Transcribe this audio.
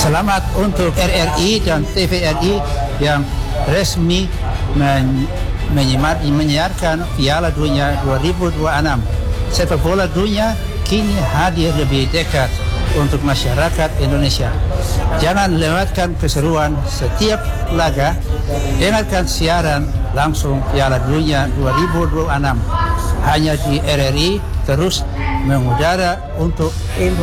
Selamat untuk RRI dan TVRI yang resmi menyiarkan Piala Dunia 2026. Sepak bola dunia kini hadir lebih dekat untuk masyarakat Indonesia. Jangan lewatkan keseruan setiap laga. Dengarkan siaran langsung Piala Dunia 2026 hanya di RRI, terus mengudara untuk